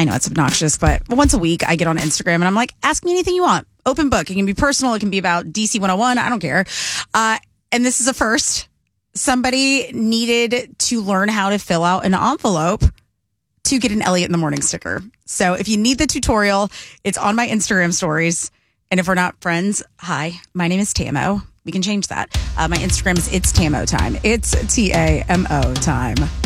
I know it's obnoxious, but once a week I get on Instagram and I'm like, ask me anything you want. Open book. It can be personal. It can be about DC 101. I don't care. And this is a first. Somebody needed to learn how to fill out an envelope to get an Elliot in the Morning sticker. So if you need the tutorial, it's on my Instagram stories. And if we're not friends, hi, my name is Tamo. We can change that. My Instagram is It's Tamo Time. It's TAMO time.